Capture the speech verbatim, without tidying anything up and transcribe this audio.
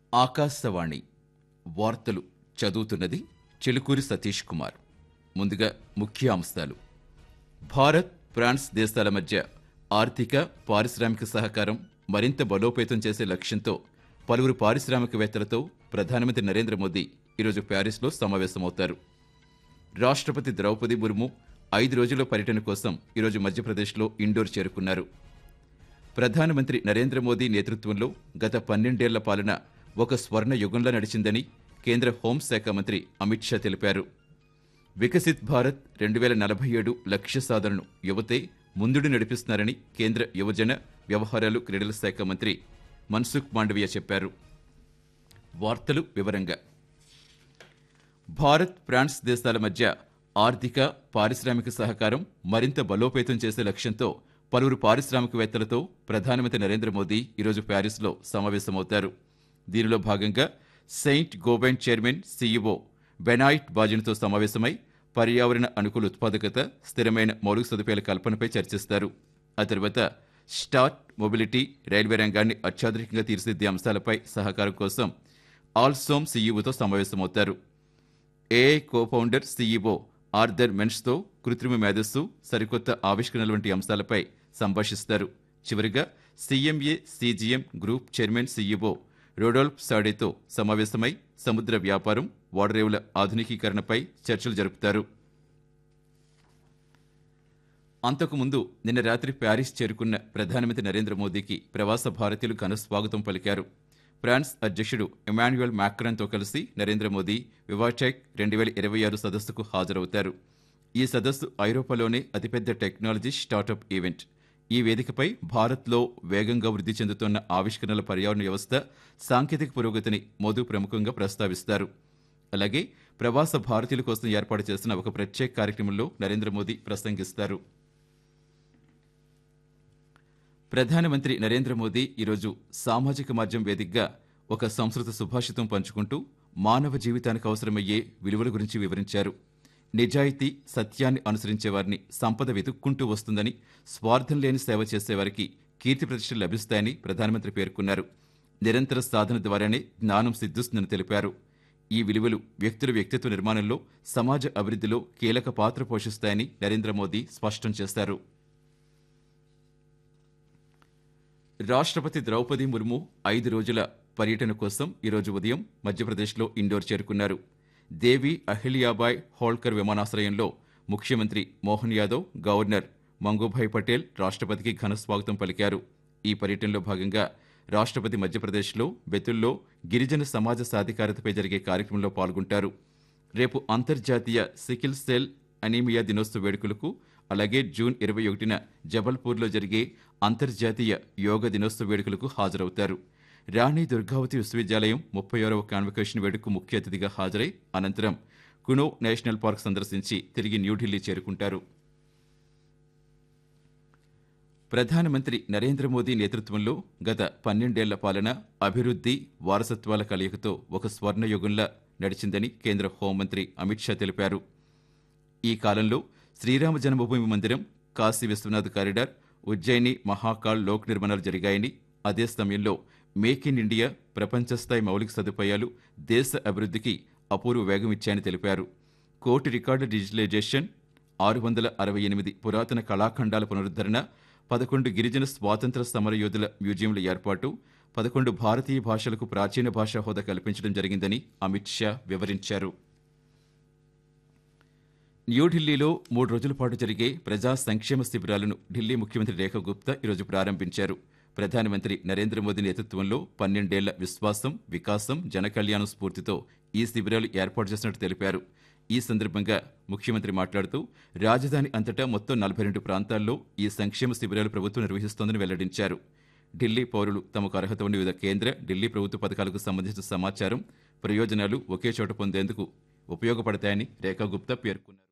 ఆకాశవాణి వార్తలు చదువుతున్నది చిలుకూరి సతీష్ కుమార్. ముందుగా ముఖ్య అంశాలు. భారత్, ఫ్రాన్స్ దేశాల మధ్య ఆర్థిక, పారిశ్రామిక సహకారం మరింత బలోపేతం చేసే లక్ష్యంతో పలువురు పారిశ్రామికవేత్తలతో ప్రధానమంత్రి నరేంద్ర మోదీ ఈరోజు ప్యారిస్లో సమావేశమవుతారు. రాష్ట్రపతి ద్రౌపది ముర్ము ఐదు రోజుల పర్యటన కోసం ఈరోజు మధ్యప్రదేశ్లో ఇండోర్ చేరుకున్నారు. ప్రధానమంత్రి నరేంద్ర మోదీ నేతృత్వంలో గత పన్నెండేళ్ల పాలన ఒక స్వర్ణ యుగంలా నడిచిందని కేంద్ర హోంశాఖ మంత్రి అమిత్ షా తెలిపారు. వికసిత్ భారత్ రెండు వేల నలభై ఏడు లక్ష్య సాధనను యువతే ముందుడు నడిపిస్తున్నారని కేంద్ర యువజన వ్యవహారాలు, క్రీడల శాఖ మంత్రి మన్సుఖ్ మాండవీయ చెప్పారు. వార్తలు వివరంగా. భారత్, ఫ్రాన్స్ దేశాల మధ్య ఆర్థిక, పారిశ్రామిక సహకారం మరింత బలోపేతం చేసే లక్ష్యంతో పలువురు పారిశ్రామికవేత్తలతో ప్రధానమంత్రి నరేంద్ర మోదీ ఈరోజు ప్యారిస్లో సమావేశమవుతారు. దీనిలో భాగంగా Saint Gobain chairman CEO Benoit బాజిన్తో సమావేశమై పర్యావరణ అనుకూల ఉత్పాదకత, స్థిరమైన మౌలిక సదుపాయాల కల్పనపై చర్చిస్తారు. ఆ తర్వాత స్టార్ట్ మొబిలిటీ, రైల్వే రంగాన్ని అత్యాధునికంగా తీర్చిదిద్దే అంశాలపై సహకారం కోసం ఆల్సోమ్ సీఈఓతో సమావేశమవుతారు. AI co founder CEO Arthur మెన్స్తో కృత్రిమ మేధస్సు, సరికొత్త ఆవిష్కరణల వంటి అంశాలపై సంభాషిస్తారు. చివరిగా సీఎంఏ CGM group chairman CEO Rodolph సాడేతో సమావేశమై సముద్ర వ్యాపారం, ఓడరేవుల ఆధునికీకరణపై చర్చలు జరుపుతారు. అంతకుముందు నిన్న రాత్రి ప్యారిస్ చేరుకున్న ప్రధానమంత్రి నరేంద్ర మోదీకి ప్రవాస భారతీయులు ఘన స్వాగతం పలికారు. ఫ్రాన్స్ అధ్యక్షుడు ఇమాన్యుయల్ మాక్రాన్తో కలిసి నరేంద్ర మోదీ వివాటెక్ రెండు వేల ఇరవై ఆరు సదస్సుకు హాజరవుతారు. ఈ సదస్సు ఐరోపాలోనే అతిపెద్ద టెక్నాలజీ స్టార్టప్ ఈవెంట్. ఈ వేదికపై భారత్లో వేగంగా వృద్ధి చెందుతున్న ఆవిష్కరణల పర్యావరణ వ్యవస్థ, సాంకేతిక పురోగతిని మోదీ ప్రముఖంగా ప్రస్తావిస్తారు. అలాగే ప్రవాస భారతీయుల కోసం ఏర్పాటు చేసిన ఒక ప్రత్యేక కార్యక్రమంలో నరేంద్ర మోదీ ప్రసంగిస్తారు. ప్రధానమంత్రి నరేంద్ర మోదీ ఈరోజు సామాజిక మాధ్యమం వేదికగా ఒక సంస్కృత సుభాషితం పంచుకుంటూ మానవ జీవితానికి అవసరమయ్యే విలువల గురించి వివరించారు. నిజాయితీ, సత్యాన్ని అనుసరించే వారిని సంపద వెతుక్కుంటూ వస్తుందని, స్వార్థం లేని సేవ చేసేవారికి కీర్తి ప్రతిష్టలు లభిస్తాయని ప్రధానమంత్రి పేర్కొన్నారు. నిరంతర సాధన ద్వారానే జ్ఞానం సిద్ధిస్తుందని తెలిపారు. ఈ విలువలు వ్యక్తుల వ్యక్తిత్వ నిర్మాణంలో, సమాజ అభివృద్ధిలో కీలక పాత్ర పోషిస్తాయని నరేంద్ర మోదీ స్పష్టం చేశారు. రాష్ట్రపతి ద్రౌపది ముర్ము ఐదు రోజుల పర్యటన కోసం ఈరోజు ఉదయం మధ్యప్రదేశ్లో ఇండోర్ చేరుకున్నారు. దేవి అహిల్యాబాయ్ హోల్కర్ విమానాశ్రయంలో ముఖ్యమంత్రి మోహన్ యాదవ్, గవర్నర్ మంగూభాయ్ పటేల్ రాష్ట్రపతికి ఘన స్వాగతం పలికారు. ఈ పర్యటనలో భాగంగా రాష్ట్రపతి మధ్యప్రదేశ్లో బెతుల్లో గిరిజన సమాజ సాధికారతపై జరిగే కార్యక్రమంలో పాల్గొంటారు. రేపు అంతర్జాతీయ సికిల్ సెల్ అనీమియా దినోత్సవ వేడుకలకు, అలాగే జూన్ ఇరవై ఒకటిన జబల్పూర్లో జరిగే అంతర్జాతీయ యోగా దినోత్సవ వేడుకలకు హాజరవుతారు. రాణి దుర్గావతి విశ్వవిద్యాలయం ముప్పై ఆరవ కాన్వకేషన్ వేడుకకు ముఖ్య అతిథిగా హాజరై అనంతరం కునో నేషనల్ పార్క్ సందర్శించి తిరిగి న్యూఢిల్లీ చేరుకుంటారు. ప్రధానమంత్రి నరేంద్ర మోదీ నేతృత్వంలో గత పన్నెండేళ్ల పాలన అభివృద్ధి, వారసత్వాల కలయికతో ఒక స్వర్ణయుగంలా నడిచిందని కేంద్ర హోంమంత్రి అమిత్ షా తెలిపారు. ఈ కాలంలో శ్రీరామ జన్మభూమి మందిరం, కాశీ విశ్వనాథ్ కారిడార్, ఉజ్జయిని మహాకాల్ లోక్ నిర్మాణాలు జరిగాయని, అదే సమయంలో మేక్ ఇన్ ఇండియా, ప్రపంచస్థాయి మౌలిక సదుపాయాలు దేశ అభివృద్ధికి అపూర్వ వేగం ఇచ్చాయని తెలిపారు. కోటి రికార్డు డిజిటలైజేషన్, ఆరు వందల అరవై ఎనిమిది పురాతన కళాఖండాల పునరుద్ధరణ, పదకొండు గిరిజన స్వాతంత్ర సమరయోధుల మ్యూజియంల ఏర్పాటు, పదకొండు భారతీయ భాషలకు ప్రాచీన భాషా హోదా కల్పించడం జరిగిందని అమిత్ షా వివరించారు. న్యూఢిల్లీలో మూడు రోజుల పాటు జరిగే ప్రజా సంక్షేమ శిబిరాలను ఢిల్లీ ముఖ్యమంత్రి రేఖా గుప్తా ఈరోజు ప్రారంభించారు. ప్రధానమంత్రి నరేంద్ర మోదీ నేతృత్వంలో పన్నెండేళ్ల విశ్వాసం, వికాసం, జనకళ్యాణం స్ఫూర్తితో ఈ శిబిరాలు ఏర్పాటు చేసినట్టు తెలిపారు. ఈ సందర్భంగా ముఖ్యమంత్రి మాట్లాడుతూ రాజధాని అంతటా మొత్తం నలభై రెండు ప్రాంతాల్లో ఈ సంక్షేమ శిబిరాలు ప్రభుత్వం నిర్వహిస్తోందని వెల్లడించారు. ఢిల్లీ పౌరులు తమకు అర్హత ఉన్న వివిధ కేంద్ర, ఢిల్లీ ప్రభుత్వ పథకాలకు సంబంధించిన సమాచారం, ప్రయోజనాలు ఒకే చోట పొందేందుకు ఉపయోగపడతాయని రేఖా గుప్తా పేర్కొన్నారు.